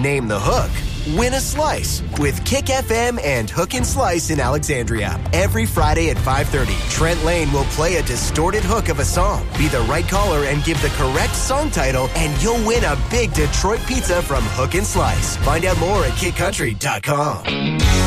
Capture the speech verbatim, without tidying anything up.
Name the hook. Win a slice with Kick F M and Hook and Slice in Alexandria. Every Friday at five thirty, Trent Lane will play a distorted hook of a song. Be the right caller and give the correct song title, and you'll win a big Detroit pizza from Hook and Slice. Find out more at kick country dot com.